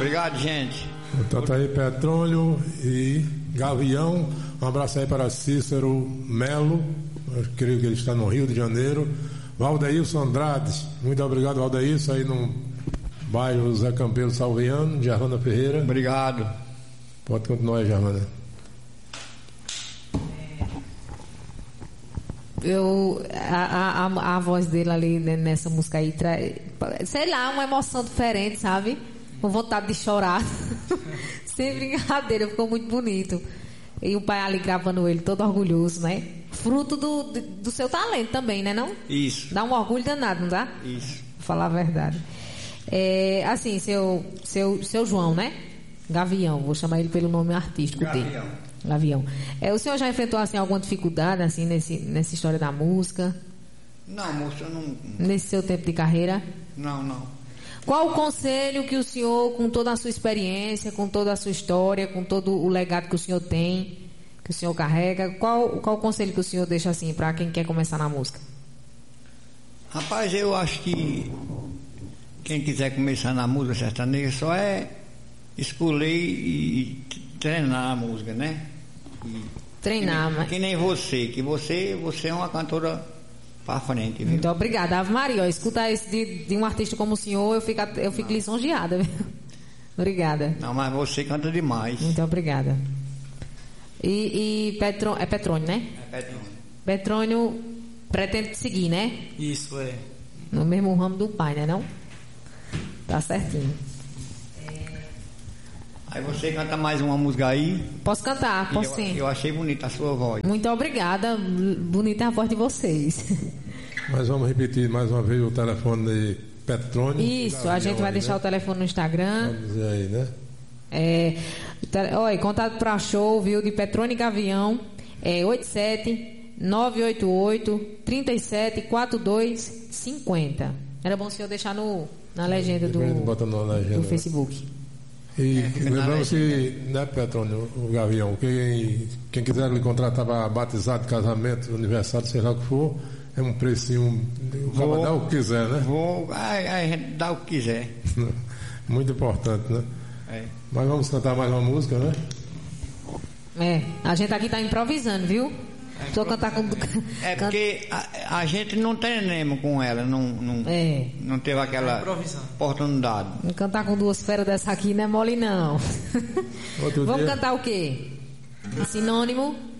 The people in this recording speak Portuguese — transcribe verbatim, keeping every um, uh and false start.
Obrigado, gente. Portanto, aí Petrônio e Gavião. Um abraço aí para Cícero Melo, eu creio que ele está no Rio de Janeiro. Valdeilson Andrade, muito obrigado, Valdeilson, aí no bairro Zé Campelo Salviano, Germana Ferreira. Obrigado. Pode continuar, Germana. Eu, a, a, a voz dele ali nessa música aí, tra... sei lá, uma emoção diferente, sabe? Com vontade de chorar. Sem brincadeira, ficou muito bonito. E o pai ali gravando ele, todo orgulhoso, né? Fruto do, do seu talento também, né não? Isso. Dá um orgulho danado, não dá? Isso. Vou falar a verdade. É, assim, seu, seu, seu João, né? Gavião, vou chamar ele pelo nome artístico Gavião. dele. Gavião. É, o senhor já enfrentou assim alguma dificuldade assim nesse, nessa história da música? Não, moça, não. Nesse seu tempo de carreira? Não, não. Qual o conselho que o senhor, com toda a sua experiência, com toda a sua história, com todo o legado que o senhor tem, que o senhor carrega, qual, qual o conselho que o senhor deixa assim para quem quer começar na música? Rapaz, eu acho que quem quiser começar na música sertaneja só é escolher e treinar a música, né? E Treinar, que nem, mas... que nem você, que você, você é uma cantora para frente, viu? Muito obrigada. Ave Maria, ó, escutar isso de, de um artista como o senhor, eu fico, eu fico lisonjeada, viu? Obrigada. Não, mas você canta demais. Muito obrigada. E, e Petro, é Petrônio, né? É Petrônio. Petrônio pretende seguir, né? Isso, é. No mesmo ramo do pai, né não? Tá certinho. Aí você canta mais uma música aí. Posso cantar, posso eu, sim. Eu achei bonita a sua voz. Muito obrigada, bonita a voz de vocês. Mas vamos repetir mais uma vez o telefone de Petrônio. Isso, a gente vai aí, deixar né? o telefone no Instagram. Vamos dizer aí, né? É, olha, contato para show, viu, de Petrônio Gavião, é oito sete nove oito oito três sete quatro dois cinco zero. Era bom o senhor deixar no, na legenda do, na legenda, do Facebook. E É, lembramos que, né, Petrônio, o Gavião, quem, quem quiser lhe contratar para batizado, casamento, aniversário, sei lá o que for, é um precinho, vou dar o que quiser, né? Vou, aí a gente dá o que quiser. Muito importante, né? É. Mas vamos cantar mais uma música, né? É, a gente aqui tá improvisando, viu? Só cantar com... É porque a, a gente não treinamos com ela, não, não, É. não teve aquela Improvisando. oportunidade. Cantar com duas feras dessa aqui não é mole, não. Outro Vamos dia- cantar o quê? Sinônimo?